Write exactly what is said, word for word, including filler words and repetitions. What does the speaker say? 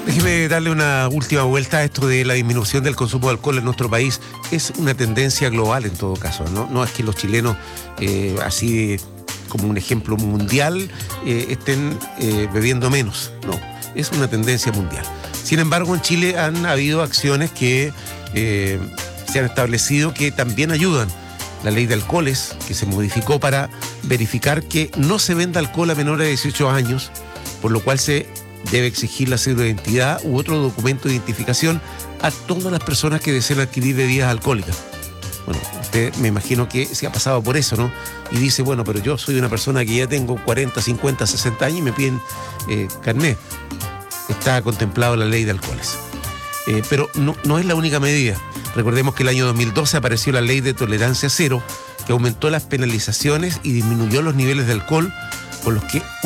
Déjeme darle una última vuelta a esto de la disminución del consumo de alcohol en nuestro país. Es una tendencia global en todo caso, ¿no? No es que los chilenos, eh, así como un ejemplo mundial, eh, estén eh, bebiendo menos. No, es una tendencia mundial. Sin embargo, en Chile han habido acciones que eh, se han establecido que también ayudan. La ley de alcoholes, que se modificó para verificar que no se venda alcohol a menores de dieciocho años, por lo cual se debe exigir la cédula de identidad u otro documento de identificación a todas las personas que deseen adquirir bebidas alcohólicas. Bueno, usted me imagino que se ha pasado por eso, ¿no? Y dice, bueno, pero yo soy una persona que ya tengo cuarenta, cincuenta, sesenta años y me piden eh, carnet. Está contemplado la ley de alcoholes. Eh, pero no, no es la única medida. Recordemos que el año dos mil doce apareció la ley de tolerancia cero, que aumentó las penalizaciones y disminuyó los niveles de alcohol con los que